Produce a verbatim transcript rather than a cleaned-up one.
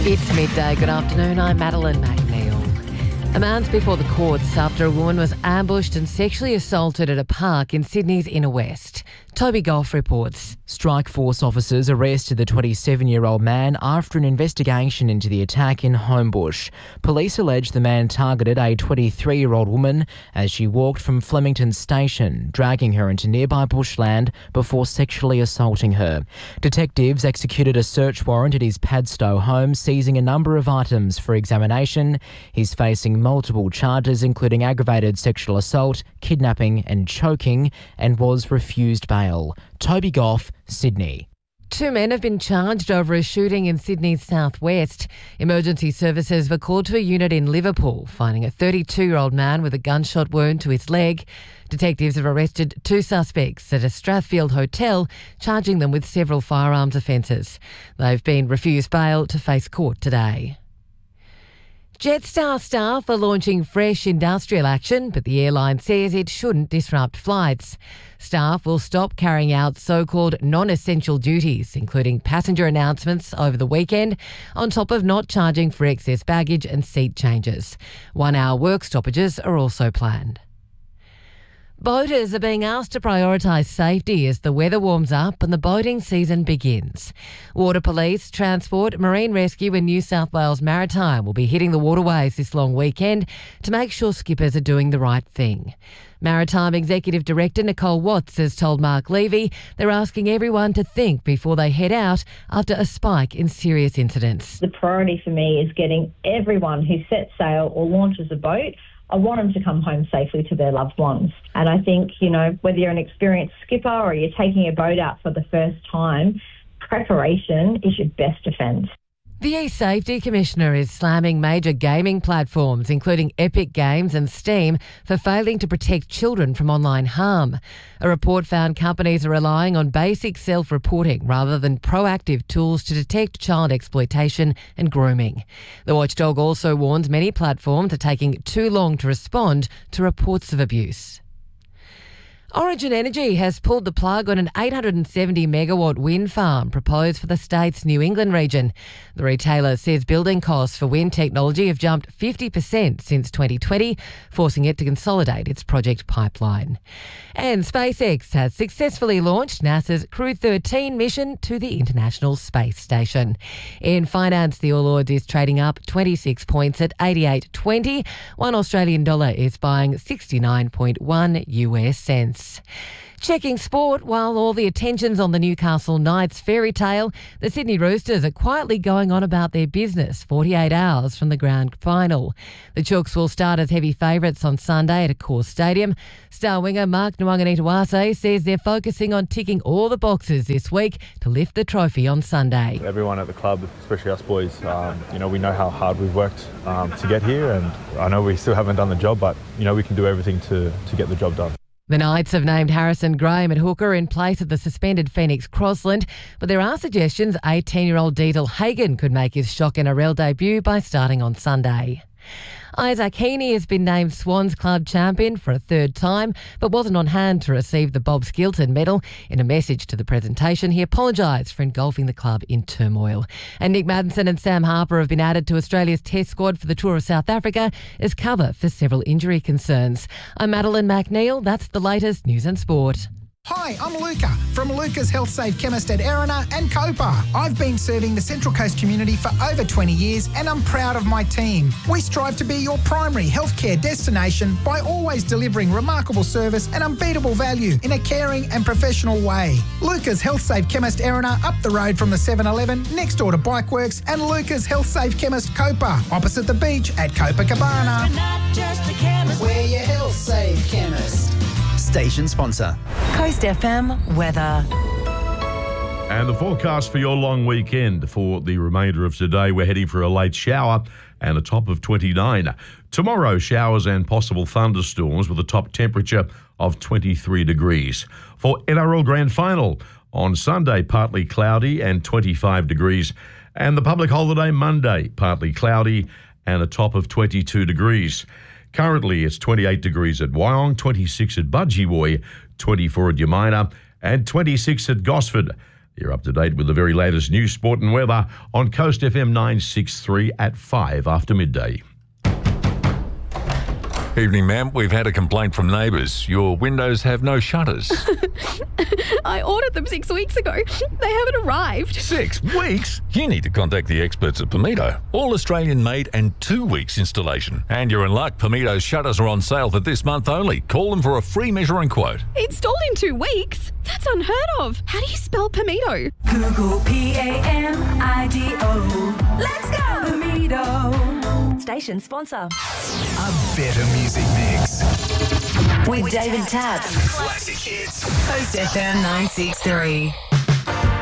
It's midday. Good afternoon. I'm Madeline McNeil. A man's before the courts after a woman was ambushed and sexually assaulted at a park in Sydney's inner west. Toby Goff reports. Strikeforce officers arrested the twenty-seven-year-old man after an investigation into the attack in Homebush. Police allege the man targeted a twenty-three-year-old woman as she walked from Flemington Station, dragging her into nearby bushland before sexually assaulting her. Detectives executed a search warrant at his Padstow home, seizing a number of items for examination. He's facing multiple charges, including aggravated sexual assault, kidnapping and choking, and was refused bail. Toby Goff, Sydney. Two men have been charged over a shooting in Sydney's southwest. Emergency services were called to a unit in Liverpool, finding a thirty-two-year-old man with a gunshot wound to his leg. Detectives have arrested two suspects at a Strathfield hotel, charging them with several firearms offences. They've been refused bail to face court today. Jetstar staff are launching fresh industrial action, but the airline says it shouldn't disrupt flights. Staff will stop carrying out so-called non-essential duties, including passenger announcements over the weekend, on top of not charging for excess baggage and seat changes. One-hour work stoppages are also planned. Boaters are being asked to prioritise safety as the weather warms up and the boating season begins. Water Police, Transport, Marine Rescue and New South Wales Maritime will be hitting the waterways this long weekend to make sure skippers are doing the right thing. Maritime Executive Director Nicole Watts has told Mark Levy they're asking everyone to think before they head out after a spike in serious incidents. The priority for me is getting everyone who sets sail or launches a boat, I want them to come home safely to their loved ones. And I think, you know, whether you're an experienced skipper or you're taking a boat out for the first time, preparation is your best defence. The E-Safety Commissioner is slamming major gaming platforms, including Epic Games and Steam, for failing to protect children from online harm. A report found companies are relying on basic self-reporting rather than proactive tools to detect child exploitation and grooming. The watchdog also warns many platforms are taking too long to respond to reports of abuse. Origin Energy has pulled the plug on an eight hundred seventy megawatt wind farm proposed for the state's New England region. The retailer says building costs for wind technology have jumped fifty percent since twenty twenty, forcing it to consolidate its project pipeline. And SpaceX has successfully launched NASA's Crew thirteen mission to the International Space Station. In finance, the All Ords is trading up twenty-six points at eighty-eight twenty. One Australian dollar is buying sixty-nine point one U S cents. Checking sport, while all the attention's on the Newcastle Knights fairy tale, the Sydney Roosters are quietly going on about their business forty-eight hours from the grand final. The Chooks will start as heavy favourites on Sunday at Accor Stadium. Star winger Mark Nwanganitawase says they're focusing on ticking all the boxes this week to lift the trophy on Sunday. Everyone at the club, especially us boys, um, you know, we know how hard we've worked um, to get here, and I know we still haven't done the job, but, you know, we can do everything to, to get the job done. The Knights have named Harrison Graham at hooker in place of the suspended Phoenix Crossland, but there are suggestions eighteen-year-old Deetal Hagan could make his shock N R L debut by starting on Sunday. Isaac Heaney has been named Swans Club champion for a third time, but wasn't on hand to receive the Bob Skilton medal. In a message to the presentation, he apologised for engulfing the club in turmoil. And Nick Maddinson and Sam Harper have been added to Australia's test squad for the Tour of South Africa as cover for several injury concerns. I'm Madeline McNeil. That's the latest news and sport. Hi, I'm Luca from Luca's Health Save Chemist at Erina and Copa. I've been serving the Central Coast community for over twenty years and I'm proud of my team. We strive to be your primary healthcare destination by always delivering remarkable service and unbeatable value in a caring and professional way. Luca's Health Save Chemist Erina up the road from the seven eleven next door to Bikeworks, and Luca's Health Save Chemist Copa opposite the beach at Copacabana. We're your Health Save Chemist. Station sponsor. Coast F M weather. And the forecast for your long weekend for the remainder of today. We're heading for a late shower and a top of twenty-nine. Tomorrow, showers and possible thunderstorms with a top temperature of twenty-three degrees. For N R L Grand Final on Sunday, partly cloudy and twenty-five degrees. And the public holiday Monday, partly cloudy and a top of twenty-two degrees. Currently, it's twenty-eight degrees at Wyong, twenty-six at Budgewoi, twenty-four at Yamina, and twenty-six at Gosford. You're up to date with the very latest news, sport and weather on Coast F M nine sixty-three at five after midday. Evening, ma'am. We've had a complaint from neighbours. Your windows have no shutters. I ordered them six weeks ago. They haven't arrived. Six weeks? You need to contact the experts at Pamido. All Australian made and two weeks installation. And you're in luck. Pamido's shutters are on sale for this month only. Call them for a free measuring quote. Installed in two weeks? That's unheard of. How do you spell Pamido? Google P A M I D O. Let's go! Pamido. Station sponsor. A better music mix. With David Tabb. Classic hits. Coast F M nine sixty-three.